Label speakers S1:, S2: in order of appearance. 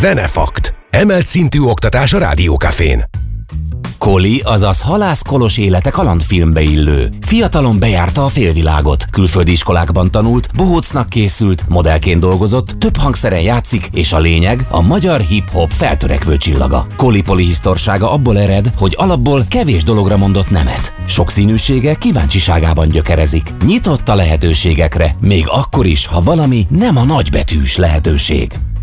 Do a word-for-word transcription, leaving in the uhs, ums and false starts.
S1: Zenefakt. Emelt szintű oktatás a Rádiókafén.
S2: Koli, azaz Halász Kolos élete kalandfilmbe illő. Fiatalon bejárta a félvilágot, külföldi iskolákban tanult, bohócnak készült, modellként dolgozott, több hangszeren játszik, és a lényeg a magyar hip-hop feltörekvő csillaga. Koli polihisztorsága abból ered, hogy alapból kevés dologra mondott nemet. Sokszínűsége kíváncsiságában gyökerezik. Nyitott a lehetőségekre, még akkor is, ha valami nem a nagybetűs lehetőség.